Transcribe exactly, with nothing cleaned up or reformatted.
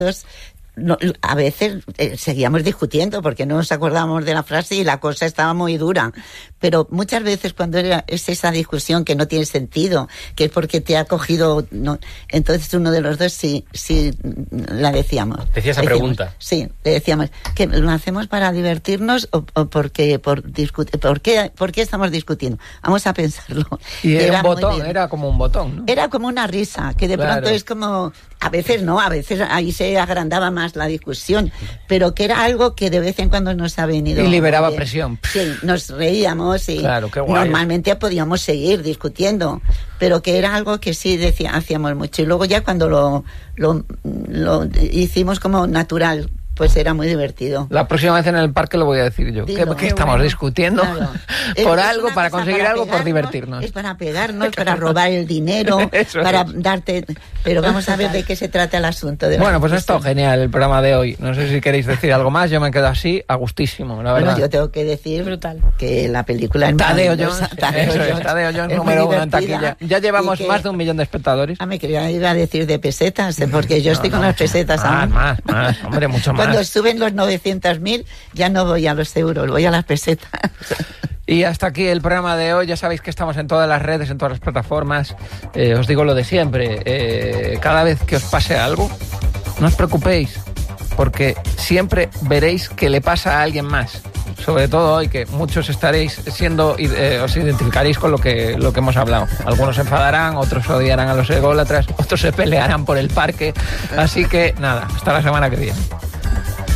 No, a veces eh, seguíamos discutiendo porque no nos acordábamos de la frase y la cosa estaba muy dura, pero muchas veces cuando era, es esa discusión que no tiene sentido, que es porque te ha cogido, no, entonces uno de los dos sí, sí la decíamos. Decía esa decíamos, pregunta. Sí, le decíamos, ¿que lo hacemos para divertirnos o, o porque, por, discutir, por, qué, por qué estamos discutiendo? Vamos a pensarlo. Y era, era un botón, era como un botón, ¿no? Era como una risa, que de claro. pronto es como... A veces no, a veces ahí se agrandaba más la discusión, pero que era algo que de vez en cuando nos ha venido... Y liberaba bien. presión. Sí, nos reíamos y claro, qué guay. Normalmente podíamos seguir discutiendo, pero que era algo que sí decía, hacíamos mucho. Y luego ya cuando lo, lo, lo hicimos como natural, pues era muy divertido. La próxima vez en el parque lo voy a decir yo. Dilo, ¿Qué, qué estamos bueno. discutiendo? Claro. por es algo, para conseguir para algo, por divertirnos. Es para pegarnos, para robar el dinero, para es. darte... Pero vamos a ver de qué se trata el asunto. De bueno, pues ha estado genial el programa de hoy. No sé si queréis decir algo más. Yo me quedo así, a gustísimo, la verdad. Bueno, yo tengo que decir brutal que la película es Tadeo Jones, Tadeo Jones, es, Tadeo Jones número uno en taquilla. Ya llevamos que, más de un millón de espectadores. Ah, me quería ir a decir de pesetas, porque yo estoy no, no, con las pesetas más, aún. Más, más, hombre, mucho más. Cuando suben los novecientos mil, ya no voy a los euros, voy a las pesetas. Y hasta aquí el programa de hoy. Ya sabéis que estamos en todas las redes, en todas las plataformas. Eh, os digo lo de siempre. Eh, cada vez que os pase algo, no os preocupéis, porque siempre veréis que le pasa a alguien más. Sobre todo hoy, que muchos estaréis siendo, eh, os identificaréis con lo que, lo que hemos hablado. Algunos se enfadarán, otros odiarán a los ególatras, otros se pelearán por el parque. Así que nada, hasta la semana que viene.